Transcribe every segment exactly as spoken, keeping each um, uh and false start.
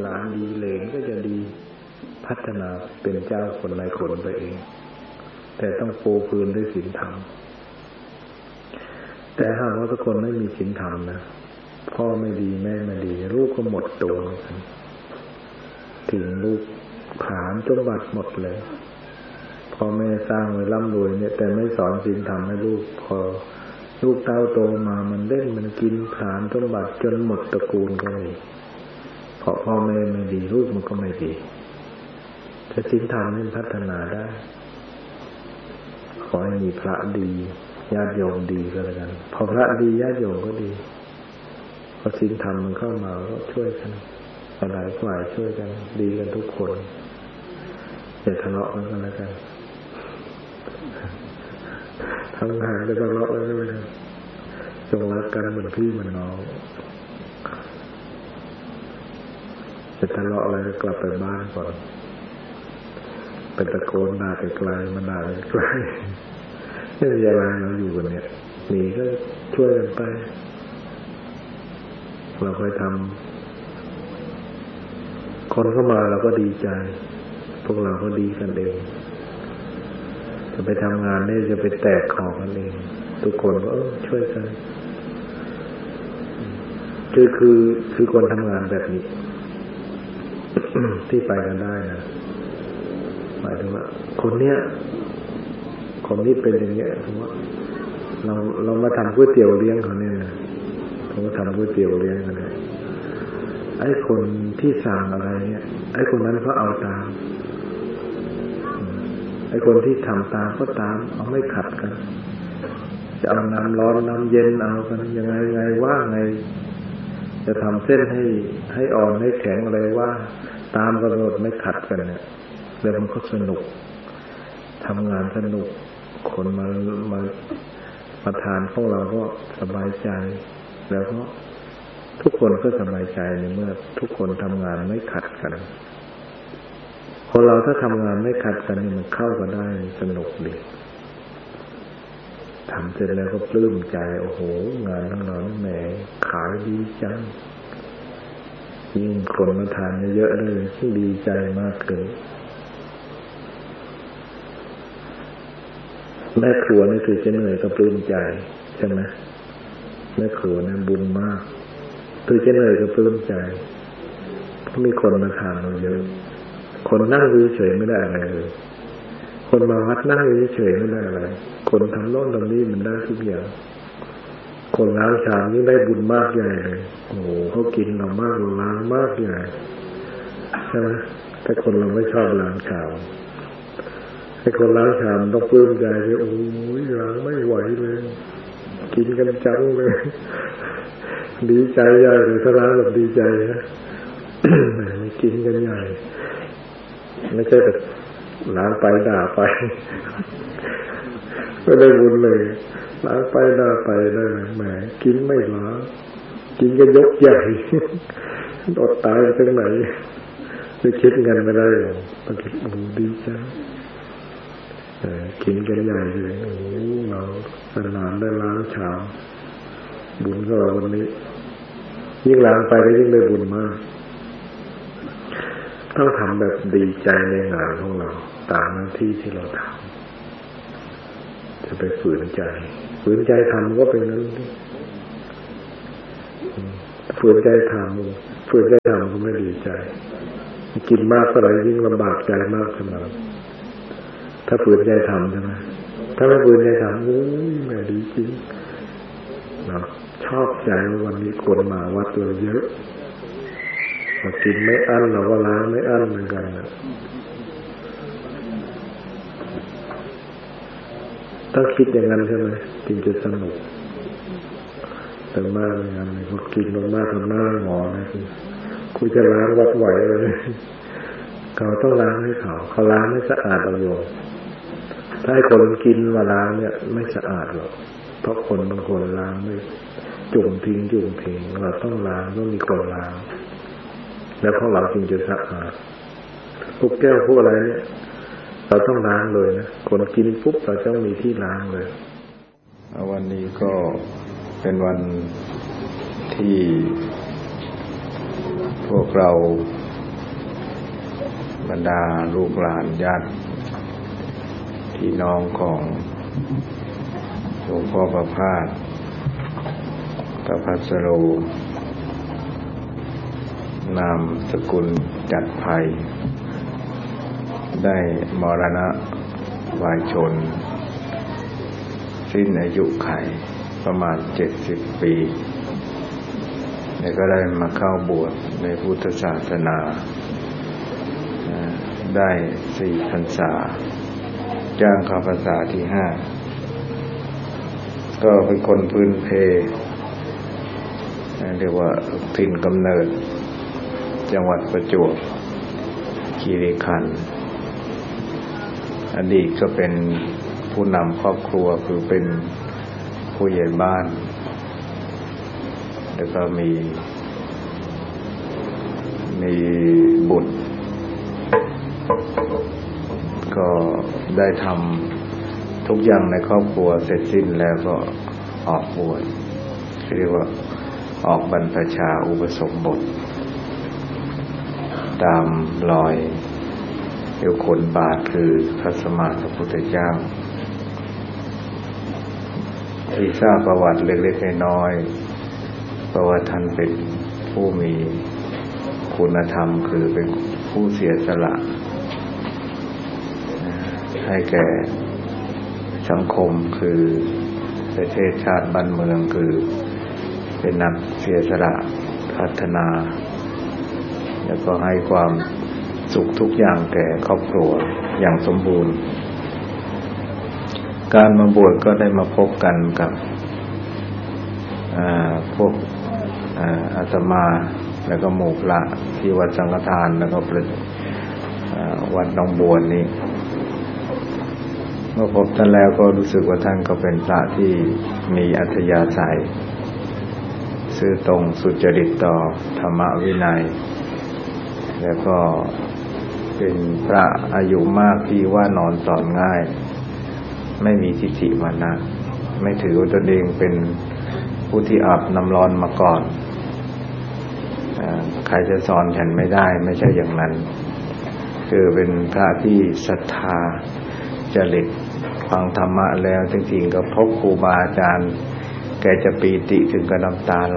หลานดีเหลนก็จะดีพัฒนาเป็นเจ้าคนนายคนไปเองแต่ต้องปูพื้นด้วยศีลธรรมแต่หากว่าทุกคนไม่มีศีลธรรมนะพ่อไม่ดีแม่ไม่ดีลูกก็หมดตัวกันถึงลูกผลาญสมบัติหมดเลยพ่อแม่สร้างไว้ร่ำรวยเนี่ยแต่ไม่สอนศีลธรรมให้ลูกพอลูกเต้าโตมามันเล่นมันกินผลาญสมบัติจนหมดตระกูลก็มีเพราะพ่อแม่ไม่ดีลูกมันก็ไม่ดีถ้าศีลธรรมนี่พัฒนาได้ขอให้มีพระดีญาติโยมดีก็แล้วกันพอพระดีญาติโยมก็ดีพอศีลธรรมมันเข้ามาก็ช่วยกันหลายฝ่ายช่วยกันดีกันทุกคนอย่าทะเลาะกันก็แล้วกันทั้งหายจะทะเลาะแล้วก็ไม่ได้จงรักกันเหมือนพี่เหมือนน้องจะทะเลาะอะไรก็กลับไปบ้านก่อนเป็นตะโกนด่าไกลๆมันด่าไกลๆไม่มีอะไรเราอยู่กันเนี่ยมีก็ช่วยกันไปเราเคยทำคนเข้ามาเราก็ดีใจพวกเราก็ดีกันเองจะไปทำงานนี่จะไปแตกคอกันเองทุกคนก็เออช่วยกันคือคือคือคนทำงานแบบนี้ ที่ไปกันได้นะหมายถึงว่าคนเนี้ยคนนี้เป็นอย่างเงี้ยสมมติเราเรามาทำก๋วยเตี๋ยวเลี้ยงเขาเนี่ยนะเรามาทำก๋วยเตี๋ยวเลี้ยงกันเนี่ยไอ้คนที่สั่งอะไรเนี่ยไอ้คนนั้นเขาเอาตามไอ้คนที่ทำตามก็ตามเอาไม่ขัดกันจะเอาน้ำร้อนน้ำเย็นเอากันยังไงไงว่าไงจะทำเส้นให้ให้อ่อนให้แข็งอะไรว่าตามกำหนดไม่ขัดกันเนี่ยแล้วมันก็สนุกทำงานสนุกคนมามามาทานพวกเราก็สบายใจแล้วก็ทุกคนก็สบายใจในเมื่อทุกคนทำงานไม่ขัดกันคนเราถ้าทำงานไม่ขัดกันนี่มันเข้ากันได้สนุกดีทำเสร็จแล้วก็ปลื้มใจโอ้โหงานทั้งนั้นแหมขายดีจังยิ่งคนมาทานเยอะๆเลยดีใจมากเลยแม่ครัวนี่คือจะเหนื่อยก็ปลื้มใจใช่ไหมแม่ครัวนี่บุญมากคือจะเหนื่อยก็ปลื้มใจเพราะมีคนมาทานเราเยอะคนนั่งเฉยๆไม่ได้อะไรเลยคนมาวัดนั่งเฉยๆไม่ได้อะไรคนทำโน่นทำนี่มันได้ทุกอย่างคนล้างชามนี่ได้บุญมากใหญ่เลยโอ้โหเขากินเรามากเราล้างมากใหญ่ใช่ไหมแต่คนเราไม่ชอบล้างชามไอ้คนล้างชามต้องปลื้มใจเลยโอ้ยล้างไม่ไหวเลยกินกันจังเลยดีใจใหญ่เลยถ้าล้างแบบดีใจนะไม่กินกันใหญ่ไม่ใช่แบบล้างไปด่าไปไม่ได้บุญเลยล้างไปด่าไปได้แหมกินไม่ล้างกินกันยกใหญ่อดตายไปถึงไหนไม่คิดเงินไม่ได้หรอกมันคิดโอ้ดีจังกินกันใหญ่เลยโอ้เราสนานได้ล้างชามบุญของเราวันนี้ยิ่งล้างไปก็ยิ่งได้บุญมากต้องทำแบบดีใจในงานของเราตามหน้าที่ที่เราทำจะไปฝืนใจฝืนใจทำก็เป็นนั้นฝืนใจทำฝืนใจทำก็ไม่ดีใจกินมากเท่าไหร่ยิ่งลำบากใจมากเท่านั้นถ้าฝืนใจทำใช่ไหมถ้าไม่ฝืนใจทำโอ้ยไม่ดีจริงเราชอบใจวันนี้คนมาวัดเราเยอะเรากินไม่อั้นเราก็ล้างไม่อั้นเหมือนกันนะต้องคิดอย่างนั้นใช่ไหมจึงจะสนุกแต่มากอย่างนั้นพอกินมากๆทำหน้าหงอนะคือคุยจะล้างวัดไหวเลยเขาต้องล้างให้เขาเขาล้างไม่สะอาดเราโยมถ้าให้คนกินมาล้างเนี่ยไม่สะอาดหรอกเพราะคนบางคนล้างไม่จุ่มทิ้งจุ่มทิ้งเราต้องล้างต้องมีคนล้างแล้วพวกเราจึงจะสะอาดพวกแก้วพวกอะไรเนี่ยเราต้องล้างเลยนะคนกินปุ๊บเราต้องมีที่ล้างเลยวันนี้ก็เป็นวันที่พวกเราบรรดาลูกหลานญาติพี่น้องของหลวงพ่อประภาสประภัสโรนามสกุลจัดภัยได้มรณะวายชนสิ้นอายุไขประมาณเจ็ดสิบปีแล้วก็ได้มาเข้าบวชในพุทธศาสนาได้สี่พรรษาจ้างเข้าพรรษาที่ห้าก็เป็นคนพื้นเพเรียกว่าถิ่นกำเนิดจังหวัดประจวบคีรีขันธ์อดีตก็เป็นผู้นำครอบครัวคือเป็นผู้ใหญ่บ้านแล้วก็มีมีบุตรก็ได้ทำทุกอย่างในครอบครัวเสร็จสิ้นแล้วก็ออกบวชเรียกว่าออกบรรพชาอุปสมบทตามรอยเอวขนบาทคือพระสัมมาสัมพุทธเจ้าที่ทราบประวัติเล็กๆน้อยๆเพราะว่าท่านเป็นผู้มีคุณธรรมคือเป็นผู้เสียสละให้แก่สังคมคือประเทศชาติบ้านเมืองคือเป็นนักเสียสละพัฒนาแล้วก็ให้ความสุขทุกอย่างแก่ครอบครัวอย่างสมบูรณ์การมาบวชก็ได้มาพบกันกับพวกอาตมาแล้วก็หมู่พระที่วัดสังฆทานแล้วก็วัดหนองบัวนี้เมื่อพบท่านแล้วก็รู้สึกว่าท่านก็เป็นพระที่มีอัธยาศัยซื่อตรงสุจริตต่อธรรมวินัยแล้วก็เป็นพระอายุมากที่ว่านอนสอนง่ายไม่มีทิฏฐิมานะไม่ถือว่าตนเองเป็นผู้ที่อาบน้ำร้อนมาก่อนใครจะสอนฉันไม่ได้ไม่ใช่อย่างนั้นคือเป็นพระที่ศรัทธาจริตฟังธรรมะแล้วจริงๆก็พบครูบาอาจารย์แกจะปีติถึงกับน้ำตาไหล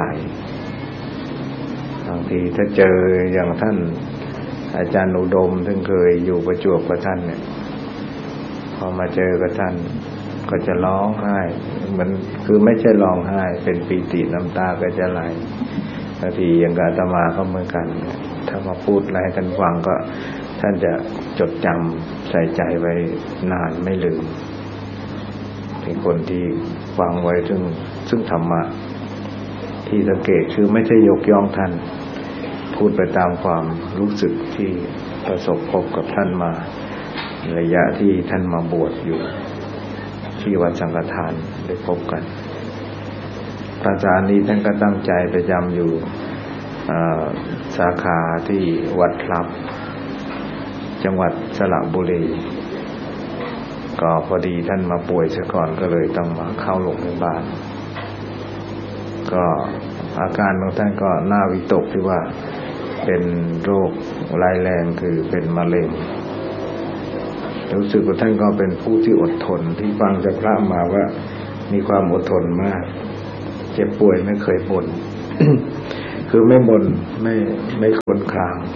บางทีถ้าเจออย่างท่านอาจารย์อุดมซึ่งเคยอยู่ประจวบกับท่านเนี่ยพอมาเจอกับท่านก็จะร้องไห้เหมือนคือไม่ใช่ร้องไห้เป็นปีติน้ำตาก็จะไหลบางทีอย่างอาตมาก็เหมือนกันถ้ามาพูดอะไรให้ท่านฟังก็ท่านจะจดจำใส่ใจไว้นานไม่ลืมเป็นคนที่ฟังไว้ซึ่งซึ่งธรรมะที่สังเกตคือไม่ใช่ยกย่องท่านพูดไปตามความรู้สึกที่ประสบพบกับท่านมาระยะที่ท่านมาบวชอยู่ที่วัดสังฆทานได้พบกันพรรษานี้ท่านก็ตั้งใจไปจำอยู่สาขาที่วัดพลับจังหวัดสระบุรีก็พอดีท่านมาป่วยซะก่อนก็เลยต้องมาเข้าโรงพยาบาลก็อาการของท่านก็น่าวิตกที่ว่าเป็นโรคร้ายแรงคือเป็นมะเร็งรู้สึกว่าท่านก็เป็นผู้ที่อดทนที่ฟังจากพระมาว่ามีความอดทนมากเจ็บป่วยไม่เคยบ่น คือไม่บ่นไม่ไม่ครวญคราง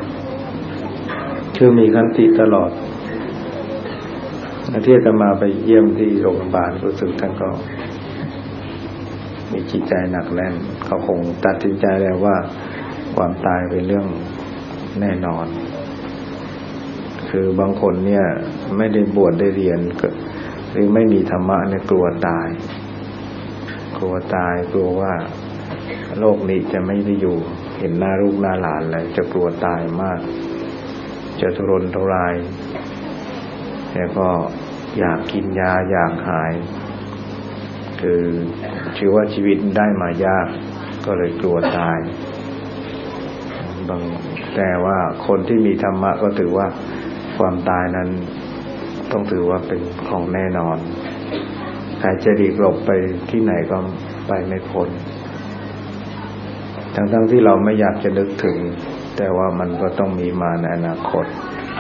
คือมีขันติตลอดที่อาตมาไปเยี่ยมที่โรงพยาบาลรู้สึกท่านก็มีจิตใจหนักแน่นเขาคงตัดสินใจแล้วว่าความตายเป็นเรื่องแน่นอนคือบางคนเนี่ยไม่ได้บวชได้เรียนหรือไม่มีธรรมะเนี่ยกลัวตายกลัวตายกลัวว่าโลกนี้จะไม่ได้อยู่เห็นหน้าลูกหน้าหลานแล้วจะกลัวตายมากจะทุรนทุรายแล้วก็อยากกินยาอยากหายคือชื่อว่าชีวิตได้มายากก็เลยกลัวตายบางแต่ว่าคนที่มีธรรมะก็ถือว่าความตายนั้นต้องถือว่าเป็นของแน่นอนใครจะหลีกหลบไปที่ไหนก็ไปไม่พ้นทั้งๆที่เราไม่อยากจะนึกถึงแต่ว่ามันก็ต้องมีมาในอนาคต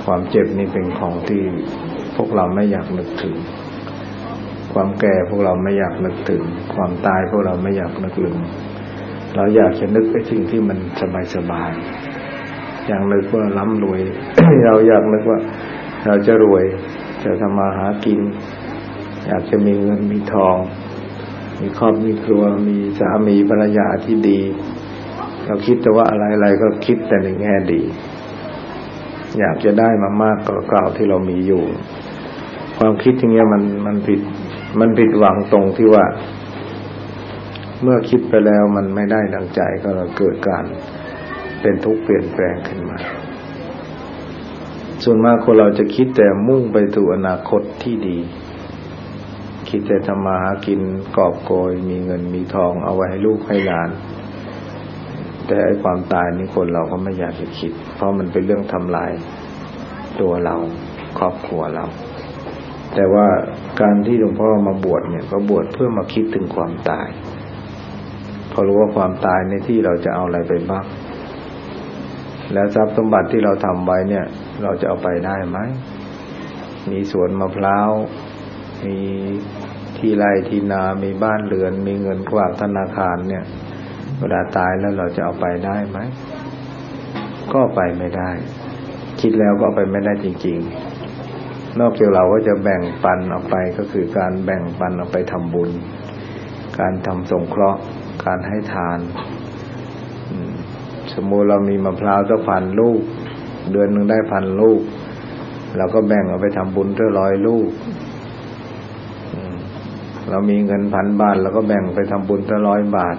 ความเจ็บนี่เป็นของที่พวกเราไม่อยากนึกถึงความแก่พวกเราไม่อยากนึกถึงความตายพวกเราไม่อยากนึกถึงเราอยากจะนึกไปสิ่งที่มันสบายๆอย่างนึกว่าร่ำรวย เราอยากนึกว่าเราจะรวยจะทำมาหากินอยากจะมีเงินมีทองมีครอบมีครัวมีสามีภรรยาที่ดีเราคิดแต่ว่าอะไรๆก็คิดแต่ในแง่ดีอยากจะได้มามากกว่าเก่าที่เรามีอยู่ความคิดอย่างเงี้ยมันมันผิดมันผิดหวังตรงที่ว่าเมื่อคิดไปแล้วมันไม่ได้ดังใจก็เกิดการเป็นทุกข์เปลี่ยนแปลงขึ้นมาส่วนมากคนเราจะคิดแต่มุ่งไปสู่อนาคตที่ดีคิดแต่ทำมาหากินกอบโกยมีเงินมีทองเอาไว้ให้ลูกให้หลานแต่ไอ้ความตายนี่คนเราก็ไม่อยากจะคิดเพราะมันเป็นเรื่องทำลายตัวเราครอบครัวเราแต่ว่าการที่หลวงพ่อมาบวชเนี่ยก็บวชเพื่อมาคิดถึงความตายเพราะรู้ว่าความตายในที่เราจะเอาอะไรไปบ้างแล้วทรัพย์สมบัติที่เราทำไว้เนี่ยเราจะเอาไปได้ไหมมีสวนมะพร้าวมีที่ไร่ที่นามีบ้านเรือนมีเงินกว่าธนาคารเนี่ยเวลาตายแล้วเราจะเอาไปได้ไหมก็ไปไม่ได้คิดแล้วก็เอาไปไม่ได้จริงๆนอกจากเราก็จะแบ่งปันออกไปก็คือการแบ่งปันออกไปทำบุญการทำสงเคราะห์การให้ทานสมมุติเรามีมะพร้าวสักพันลูกเดือนนึงได้พันลูกเราก็แบ่งเอาไปทำบุญด้วยร้อยลูกเรามีเงินพันบาทเราก็แบ่งไปทำบุญด้วยร้อยบาท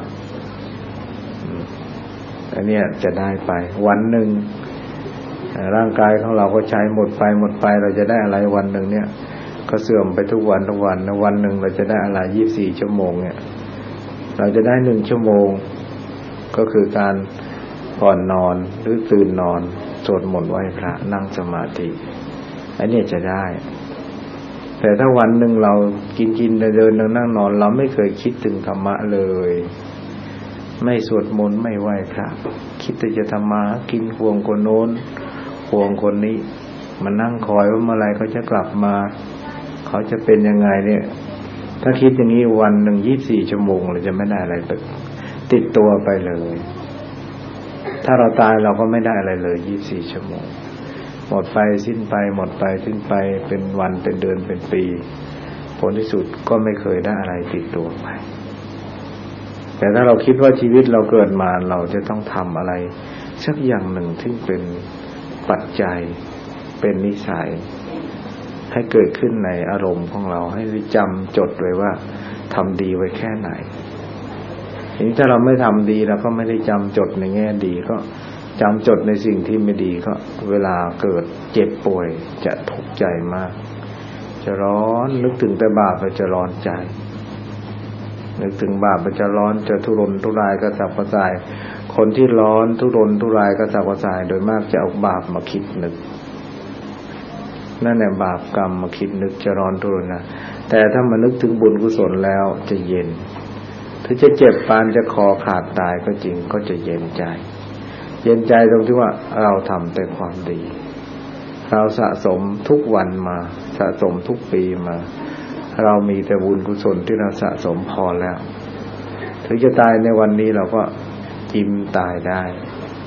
อันนี้จะได้ไปวันหนึ่งร่างกายของเราก็ใช้หมดไปหมดไปเราจะได้อะไรวันหนึ่งเนี่ยก็เสื่อมไปทุกวันทุกวันนะวันหนึ่งเราจะได้อะไรยี่สิบสี่ชั่วโมงเนี่ยเราจะได้หนึ่งชั่วโมงก็คือการก่อนนอนหรือตื่นนอนสวดมนต์ไหว้พระนั่งสมาธิอันนี้จะได้แต่ถ้าวันหนึ่งเรากินกินเดินนั่งนอนเราไม่เคยคิดถึงธรรมะเลยไม่สวดมนต์ไม่ไหว้พระคิดแต่จะทำมากินห่วงคนโน้นห่วงคนนี้มานั่งคอยว่าเมื่อไรเขาจะกลับมาเขาจะเป็นยังไงเนี่ยถ้าคิดอย่างนี้วันหนึ่งยี่สิบสี่ชั่วโมงเราจะไม่ได้อะไรติดตัวไปเลยถ้าเราตายเราก็ไม่ได้อะไรเลยยี่สิบสี่ชั่วโมงหมดไปสิ้นไปหมดไปสิ้นไปเป็นวันเป็นเดือนเป็นปีผลที่สุดก็ไม่เคยได้อะไรติดตัวไปแต่ถ้าเราคิดว่าชีวิตเราเกิดมาเราจะต้องทำอะไรสักอย่างหนึ่งที่เป็นปัจจัยเป็นนิสัยให้เกิดขึ้นในอารมณ์ของเราให้จำจดไว้ว่าทำดีไว้แค่ไหนทีนี้ถ้าเราไม่ทำดีเราก็ไม่ได้จำจดในแง่ดีก็จำจดในสิ่งที่ไม่ดีก็เวลาเกิดเจ็บป่วยจะทุกข์ใจมากจะร้อนนึกถึงแต่บาปมันจะร้อนใจนึกถึงบาปมันจะร้อนจะทุรนทุรายกระสับกระส่ายคนที่ร้อนทุรนทุรายกระสับกระส่ายโดยมากจะเอาบาปมาคิดนึกนั่นแหละบาปกรรมมาคิดนึกจะร้อนทุรนนะแต่ถ้ามานึกถึงบุญกุศลแล้วจะเย็นถึงจะเจ็บปานจะคอขาดตายก็จริงก็จะเย็นใจเย็นใจตรงที่ว่าเราทำแต่ความดีเราสะสมทุกวันมาสะสมทุกปีมาเรามีแต่บุญกุศลที่เราสะสมพอแล้วถึงจะตายในวันนี้เราก็ยิ้มตายได้